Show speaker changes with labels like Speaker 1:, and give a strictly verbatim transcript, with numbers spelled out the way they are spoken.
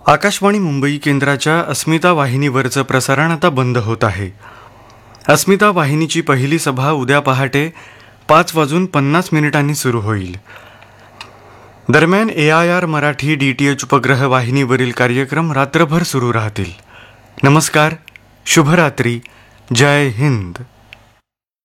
Speaker 1: आकाशवाणी मुंबई केंद्राच्या अस्मिता वाहिनीवरचं प्रसारण आता बंद होत आहे. अस्मिता वाहिनीची पहिली सभा उद्या पहाटे पाच वाजून पन्नास मिनिटांनी सुरू होईल. दरम्यान ए I R Marathi D T H उपग्रह वाहिनीवरील कार्यक्रम रात्रभर सुरू राहतील. नमस्कार, शुभरात्री, जय हिंद.